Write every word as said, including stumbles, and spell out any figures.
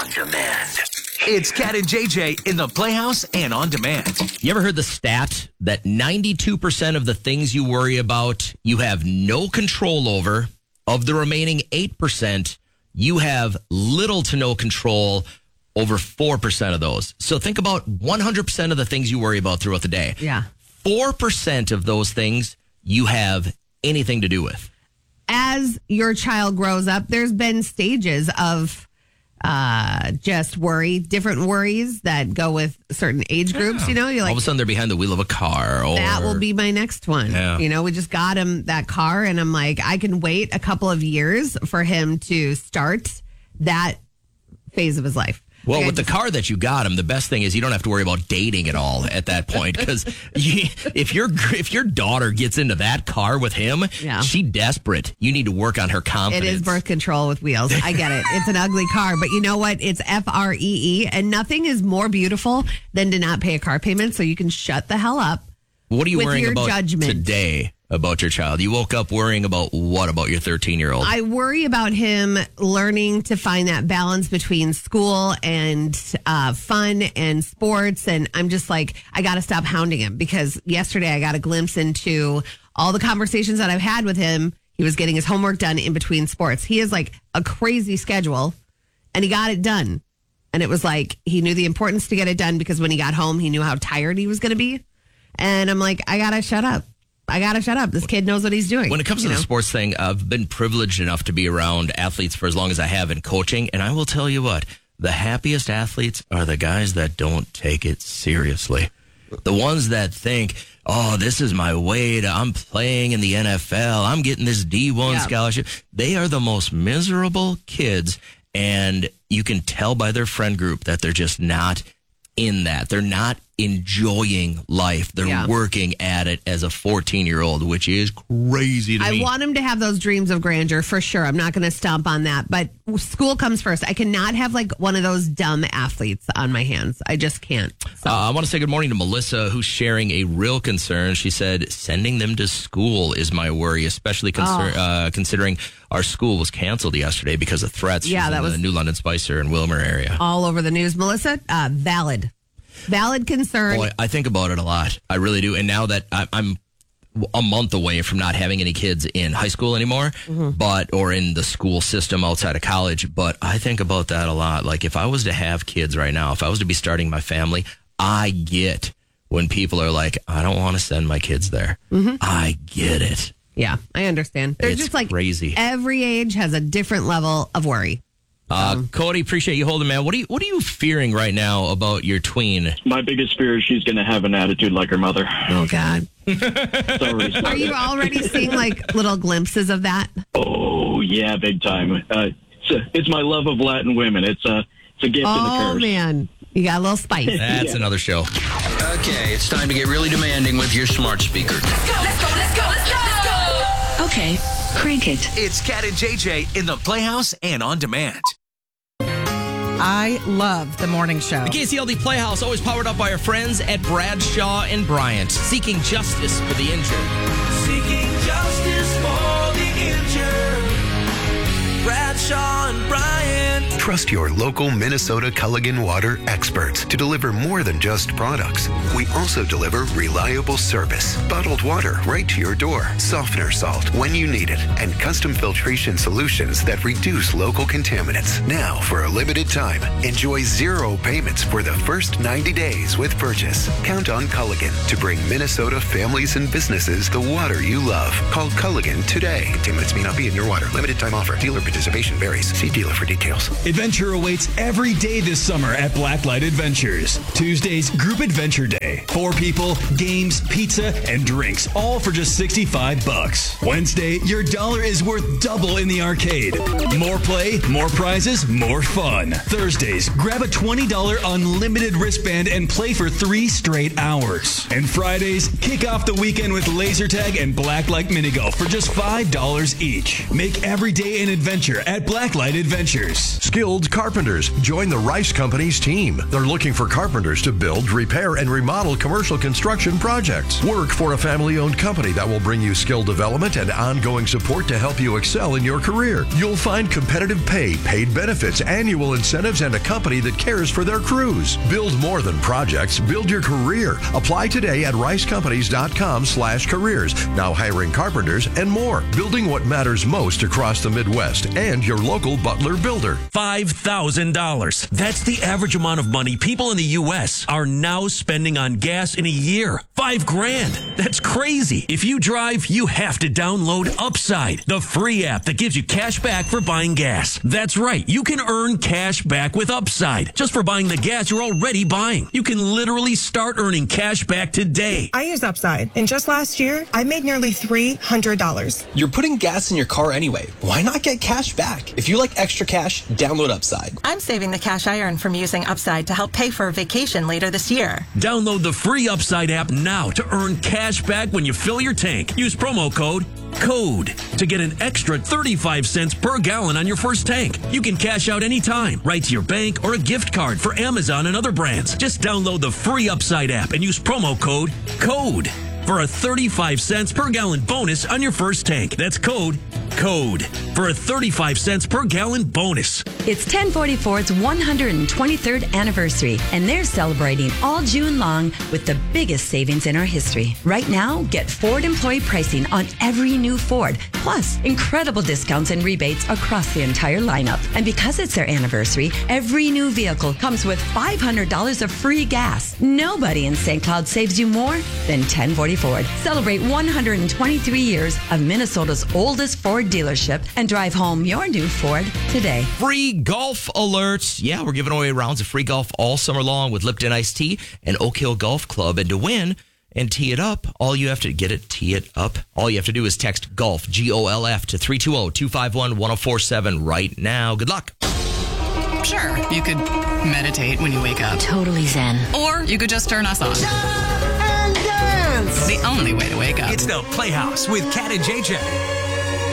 On demand. It's Cat and J J in the Playhouse and on demand. You ever heard the stat that ninety-two percent of the things you worry about, you have no control over? Of the remaining eight percent, you have little to no control over four percent of those. So think about one hundred percent of the things you worry about throughout the day. Yeah. four percent of those things you have anything to do with. As your child grows up, there's been stages of uh, just worry, different worries that go with certain age groups. Yeah. You know, you're like, all of a sudden they're behind the wheel of a car. Or that will be my next one. Yeah. You know, we just got him that car, and I'm like, I can wait a couple of years for him to start that phase of his life. Well, like with the car that you got him, the best thing is you don't have to worry about dating at all at that point. Because if your if your daughter gets into that car with him, Yeah. she's desperate. You need to work on her confidence. It is birth control with wheels. I get it. It's an ugly car, but you know what? It's F R E E, and nothing is more beautiful than to not pay a car payment, so you can shut the hell up. What are you with worrying your about judgment. today about your child? You woke up worrying about what about your thirteen-year-old? I worry about him learning to find that balance between school and uh, fun and sports. And I'm just like, I got to stop hounding him, because yesterday I got a glimpse into all the conversations that I've had with him. He was getting his homework done in between sports. He has like a crazy schedule, and he got it done. And it was like, he knew the importance to get it done, because when he got home, he knew how tired he was going to be. And I'm like, I got to shut up. I got to shut up. This kid knows what he's doing. When it comes to you know? the sports thing, I've been privileged enough to be around athletes for as long as I have in coaching. And I will tell you what, the happiest athletes are the guys that don't take it seriously. The ones that think, oh, this is my way to, I'm playing in the N F L. I'm getting this D one Yeah. scholarship. They are the most miserable kids. And you can tell by their friend group that they're just not in that. They're not enjoying life. They're Yeah. working at it as a fourteen-year-old, which is crazy to I me. want him to have those dreams of grandeur for sure. I'm not going to stomp on that, but school comes first. I cannot have like one of those dumb athletes on my hands. I just can't. So. Uh, I want to say good morning to Melissa, who's sharing a real concern. She said, sending them to school is my worry, especially concer- Oh. uh, considering our school was canceled yesterday because of threats. Yeah, She's that in was- the New London Spicer and Wilmer area. All over the news. Melissa, uh, valid. Valid concern. Boy, I think about it a lot. I really do. And now that I- I'm a month away from not having any kids in high school anymore, Mm-hmm. but or in the school system outside of college, but I think about that a lot. Like if I was to have kids right now, if I was to be starting my family, I get when people are like, I don't want to send my kids there. Mm-hmm. I get it. Yeah, I understand. They're It's just like crazy. Every age has a different level of worry. Uh, Cody, appreciate you holding, man. What are you What are you fearing right now about your tween? My biggest fear is she's going to have an attitude like her mother. Oh, God. It's already Are started. you already seeing like little glimpses of that? Oh, yeah, big time. Uh, it's, a, it's my love of Latin women. It's a, it's a gift and a Oh, curse. man. You got a little spice. That's Yeah. another show. Okay, it's time to get really demanding with your smart speaker. Let's go, let's go, let's go, let's go! Okay, crank it. It's Cat and J J in the Playhouse and on demand. I love the morning show. The K C L D Playhouse, always powered up by our friends at Bradshaw and Bryant, seeking justice for the injured. Seeking justice for the injured. Bradshaw and Bryant. Trust your local Minnesota Culligan Water experts to deliver more than just products. We also deliver reliable service, bottled water right to your door, softener salt when you need it, and custom filtration solutions that reduce local contaminants. Now, for a limited time, enjoy zero payments for the first ninety days with purchase. Count on Culligan to bring Minnesota families and businesses the water you love. Call Culligan today. Contaminants may not be in your water. Limited time offer. Dealer participation varies. See dealer for details. Adventure awaits every day this summer at Blacklight Adventures. Tuesday's Group Adventure Day. Four people, games, pizza, and drinks, all for just sixty-five bucks. Wednesday, your dollar is worth double in the arcade. More play, more prizes, more fun. Thursdays, grab a twenty dollars unlimited wristband and play for three straight hours. And Fridays, kick off the weekend with laser tag and Blacklight mini golf for just five dollars each. Make every day an adventure at Blacklight Adventures. Skill Build Carpenters. Join the Rice Companies team. They're looking for carpenters to build, repair, and remodel commercial construction projects. Work for a family-owned company that will bring you skill development and ongoing support to help you excel in your career. You'll find competitive pay, paid benefits, annual incentives, and a company that cares for their crews. Build more than projects. Build your career. Apply today at rice companies dot com slash careers. Now hiring carpenters and more. Building what matters most across the Midwest and your local Butler builder. five thousand dollars. That's the average amount of money people in the U S are now spending on gas in a year. Five grand. That's crazy. If you drive, you have to download Upside, the free app that gives you cash back for buying gas. That's right. You can earn cash back with Upside just for buying the gas you're already buying. You can literally start earning cash back today. I use Upside, and just last year, I made nearly three hundred dollars. You're putting gas in your car anyway. Why not get cash back? If you like extra cash, download Upside. I'm saving the cash I earn from using Upside to help pay for a vacation later this year. Download the free Upside app now to earn cash back when you fill your tank. Use promo code CODE to get an extra thirty-five cents per gallon on your first tank. You can cash out anytime, right to your bank or a gift card for Amazon and other brands. Just download the free Upside app and use promo code CODE for a thirty-five cents per gallon bonus on your first tank. That's code CODE for a thirty-five cents per gallon bonus. It's ten forty-four's one hundred twenty-third anniversary, and they're celebrating all June long with the biggest savings in our history. Right now, get Ford employee pricing on every new Ford, plus incredible discounts and rebates across the entire lineup. And because it's their anniversary, every new vehicle comes with five hundred dollars of free gas. Nobody in Saint Cloud saves you more than ten forty Ford. Celebrate one hundred twenty-three years of Minnesota's oldest Ford dealership and drive home your new Ford today. Free golf alerts. Yeah, we're giving away rounds of free golf all summer long with Lipton Iced Tea and Oak Hill Golf Club. And to win and tee it up, all you have to get it, tee it up. All you have to do is text GOLF, G O L F, to three two zero, two five one, one zero four seven right now. Good luck. Sure, you could meditate when you wake up. Totally zen. Or you could just turn us on. And dance. The only way to wake up. It's the Playhouse with Cat and J J.